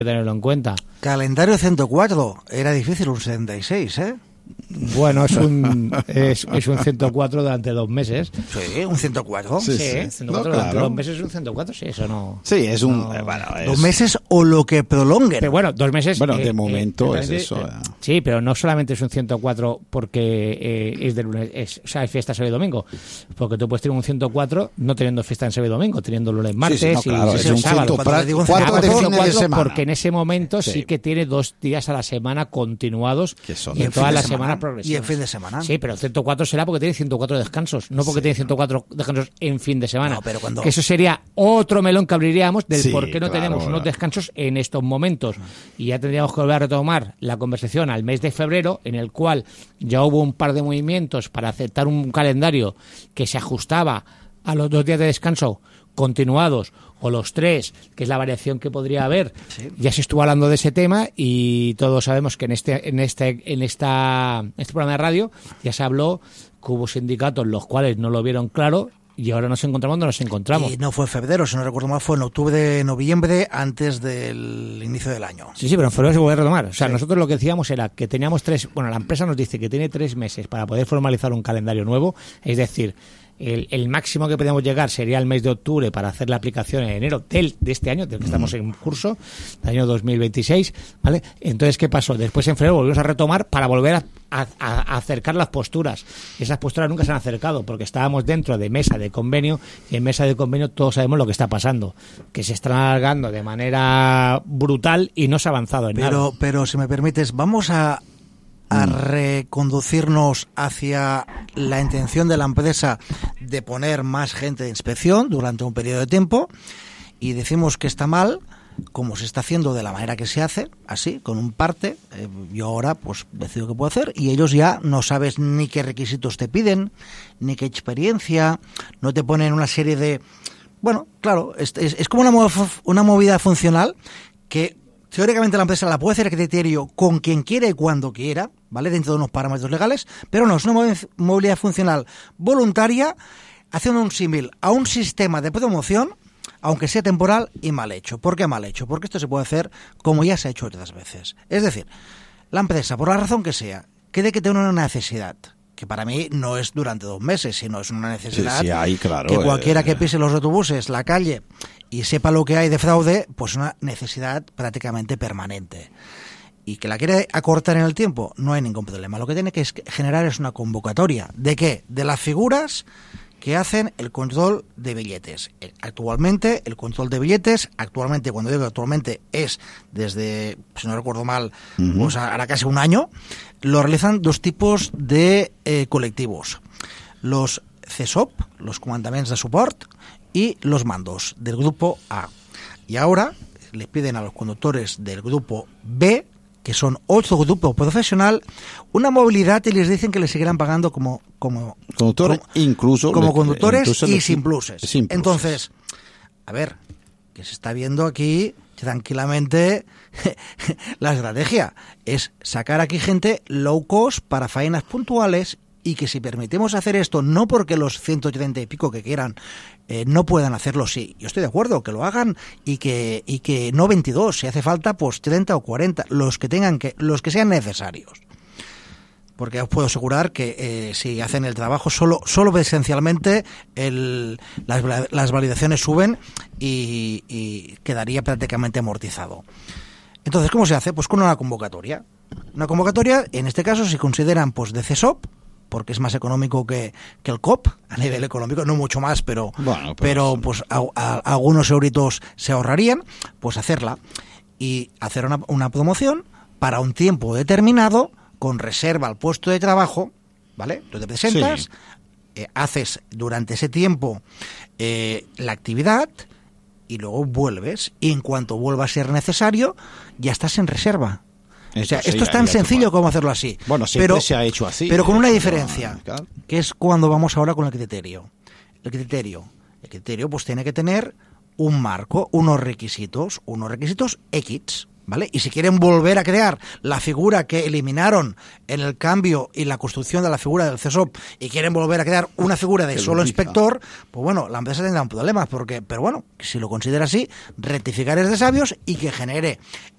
tenerlo en cuenta. Calendario 104, era difícil un 76, ¿eh? Bueno, es un 104 durante 2 meses. Sí, un 104. Sí, 104 no, durante claro. 2 meses es un 104, sí, eso no... Sí, es un... no. Bueno, es... 2 meses o lo que prolonguen. Pero bueno, 2 meses... Bueno, de momento es exactamente, eso. Sí, pero no solamente es un 104 porque es de lunes, o sea, es fiesta sábado y domingo. Porque tú puedes tener un 104 no teniendo fiesta en sábado y domingo, teniendo lunes, martes Sí, no, claro, y es un sábado. 104 de fines de semana. Porque en ese momento sí que tiene 2 días a la semana continuados Que son y en de todas fin de las semana. semanas progresivas. Y en fin de semana. Sí, pero el 104 será porque tiene 104 descansos, no porque tiene 104 descansos en fin de semana. No, pero cuando... Que eso sería otro melón que abriríamos del Sí, por qué no claro, tenemos unos descansos en estos momentos. Y ya tendríamos que volver a retomar la conversación al mes de febrero, en el cual ya hubo un par de movimientos para aceptar un calendario que se ajustaba a los 2 días de descanso continuados o los 3, que es la variación que podría haber. Sí. Ya se estuvo hablando de ese tema y todos sabemos que en este programa de radio ya se habló que hubo sindicatos los cuales no lo vieron claro y ahora nos encontramos donde nos encontramos. Y no fue en febrero, si no recuerdo mal, fue en octubre, noviembre, antes del inicio del año. Sí, pero en febrero se vuelve a retomar. O sea, Sí. nosotros lo que decíamos era que teníamos 3... Bueno, la empresa nos dice que tiene 3 meses para poder formalizar un calendario nuevo, es decir... El máximo que podemos llegar sería el mes de octubre para hacer la aplicación en enero de este año, del que estamos en curso, del año 2026, ¿vale? Entonces, ¿qué pasó? Después en febrero volvimos a retomar para volver a acercar las posturas. Esas posturas nunca se han acercado porque estábamos dentro de mesa de convenio y en mesa de convenio todos sabemos lo que está pasando, que se están alargando de manera brutal y no se ha avanzado en nada. Pero si me permites, vamos a reconducirnos hacia la intención de la empresa de poner más gente de inspección durante un periodo de tiempo y decimos que está mal, como se está haciendo de la manera que se hace, así, con un parte. Yo ahora pues decido qué puedo hacer y ellos ya no sabes ni qué requisitos te piden, ni qué experiencia, no te ponen una serie de... Bueno, claro, es como una movida funcional que... Teóricamente la empresa la puede hacer a criterio con quien quiera y cuando quiera, ¿vale? Dentro de unos parámetros legales, pero no, es una movilidad funcional voluntaria, haciendo un símil a un sistema de promoción, aunque sea temporal y mal hecho. ¿Por qué mal hecho? Porque esto se puede hacer como ya se ha hecho otras veces. Es decir, la empresa, por la razón que sea, cree que tiene una necesidad, que para mí no es durante 2 meses, sino es una necesidad claro, que cualquiera que pise los autobuses, la calle y sepa lo que hay de fraude, pues una necesidad prácticamente permanente. Y que la quiere acortar en el tiempo, no hay ningún problema. Lo que tiene que generar es una convocatoria. ¿De qué? De las figuras que hacen el control de billetes. Actualmente, el control de billetes, cuando digo actualmente, es desde, si no recuerdo mal, pues ahora casi un año, lo realizan 2 tipos de colectivos. Los CSOP, los comandaments de suport, y los mandos del grupo A. Y ahora les piden a los conductores del grupo B, que son otro grupo profesional, una movilidad y les dicen que les seguirán pagando como conductores, conductores y sin pluses. Sin pluses. Entonces, a ver, que se está viendo aquí tranquilamente la estrategia es sacar aquí gente low cost para faenas puntuales y que si permitimos hacer esto, no porque los 130 y pico que quieran no puedan hacerlo, sí, yo estoy de acuerdo, que lo hagan y que no 22, si hace falta, pues 30 o 40, los que sean necesarios. Porque os puedo asegurar que si hacen el trabajo, solo esencialmente las validaciones suben y quedaría prácticamente amortizado. Entonces, ¿cómo se hace? Pues con una convocatoria. Una convocatoria, en este caso, si consideran pues de CSOP, porque es más económico que el COP a nivel económico, no mucho más, pero pues algunos euritos se ahorrarían, pues hacerla y hacer una promoción para un tiempo determinado con reserva al puesto de trabajo, ¿vale? Tú te presentas, haces durante ese tiempo la actividad y luego vuelves y en cuanto vuelva a ser necesario ya estás en reserva. O sea, esto es tan sencillo como hacerlo así. Bueno, siempre se ha hecho así. Pero con una diferencia, que es cuando vamos ahora con el criterio. El criterio pues tiene que tener un marco, unos requisitos X, ¿vale? Y si quieren volver a crear la figura que eliminaron en el cambio y la construcción de la figura del CESOP y quieren volver a crear una figura de solo inspector, pues bueno, la empresa tendrá un problema, pero bueno, si lo considera así, rectificar es de sabios y que genere